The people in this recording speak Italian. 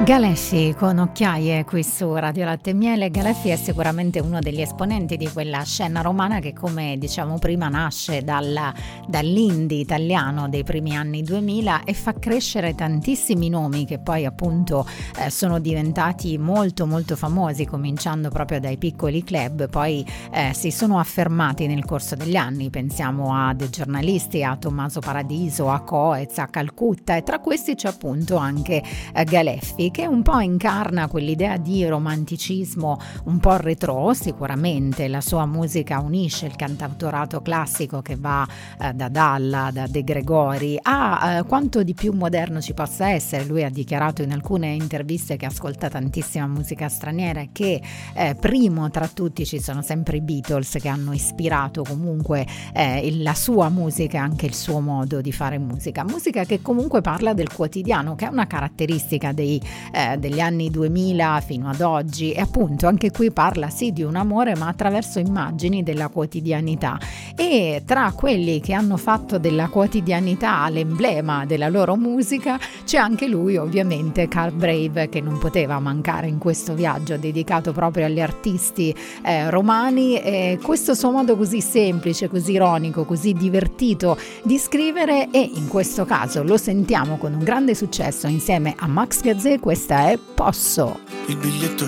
Galeffi con Occhiaie qui su Radio Latte e Miele. Galeffi è sicuramente uno degli esponenti di quella scena romana che, come diciamo prima, nasce dall'indie italiano dei primi anni 2000 e fa crescere tantissimi nomi che poi appunto sono diventati molto molto famosi, cominciando proprio dai piccoli club, poi si sono affermati nel corso degli anni. Pensiamo a dei giornalisti, a Tommaso Paradiso, a Coez, a Calcutta, e tra questi c'è appunto anche Galeffi, che un po' incarna quell'idea di romanticismo un po' retro. Sicuramente la sua musica unisce il cantautorato classico che va da Dalla, da De Gregori a quanto di più moderno ci possa essere. Lui ha dichiarato in alcune interviste che ascolta tantissima musica straniera e che primo tra tutti ci sono sempre i Beatles, che hanno ispirato comunque la sua musica e anche il suo modo di fare musica che comunque parla del quotidiano, che è una caratteristica degli anni 2000 fino ad oggi, e appunto anche qui parla sì di un amore, ma attraverso immagini della quotidianità. E tra quelli che hanno fatto della quotidianità l'emblema della loro musica c'è anche lui, ovviamente, Carl Brave, che non poteva mancare in questo viaggio dedicato proprio agli artisti romani. Questo suo modo così semplice, così ironico, così divertito di scrivere, e in questo caso lo sentiamo con un grande successo insieme a Max Gazzè. Questa è Posso. Il biglietto